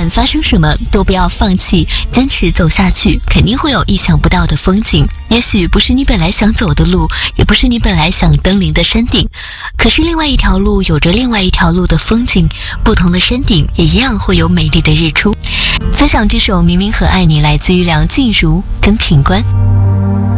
管发生什么都不要放弃，坚持走下去，肯定会有意想不到的风景。也许不是你本来想走的路，也不是你本来想登临的山顶，可是另外一条路有着另外一条路的风景，不同的山顶也一样会有美丽的日出。分享这首《明明很爱你》，来自于梁静茹跟品冠。